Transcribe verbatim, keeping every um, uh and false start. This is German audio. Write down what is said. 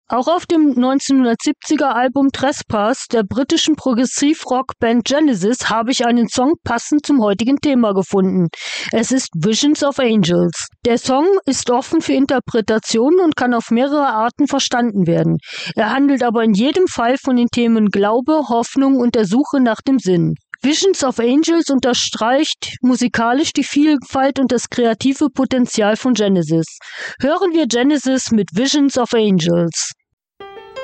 Auch auf dem neunzehnhundertsiebziger Album Trespass der britischen Progressiv-Rock-Band Genesis habe ich einen Song passend zum heutigen Thema gefunden. Es ist Visions of Angels. Der Song ist offen für Interpretationen und kann auf mehrere Arten verstanden werden. Er handelt aber in jedem Fall von den Themen Glaube, Hoffnung und der Suche nach dem Sinn. Visions of Angels unterstreicht musikalisch die Vielfalt und das kreative Potenzial von Genesis. Hören wir Genesis mit Visions of Angels.